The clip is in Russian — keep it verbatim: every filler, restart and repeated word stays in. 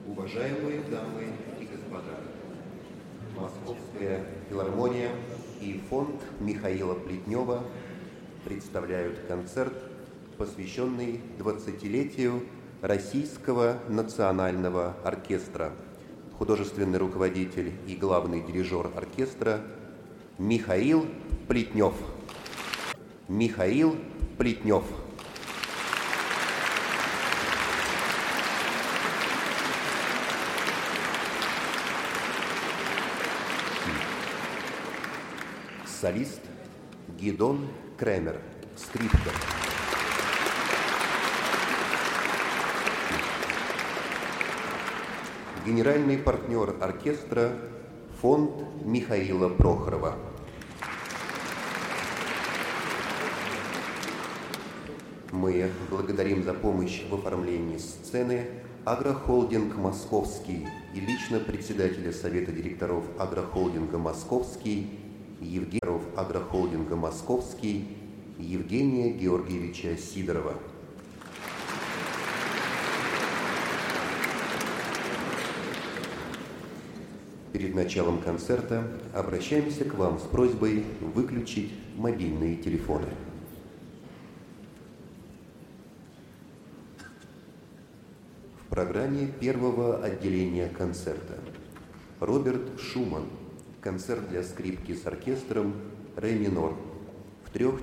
Уважаемые дамы и господа, Московская филармония и фонд Михаила Плетнева представляют концерт, посвященный двадцатилетию Российского национального оркестра. Художественный руководитель и главный дирижер оркестра Михаил Плетнев. Михаил Плетнев. Солист Гидон Кремер, скрипка. Генеральный партнер оркестра фонд Михаила Прохорова. Мы благодарим за помощь в оформлении сцены Агрохолдинг Московский и лично председателя Совета директоров Агрохолдинга Московский Евгения Агрохолдинга Московский Евгения Георгиевича Сидорова. Перед началом концерта обращаемся к вам с просьбой выключить мобильные телефоны. В программе первого отделения концерта Роберт Шуман. Концерт для скрипки с оркестром «Ре минор» в трех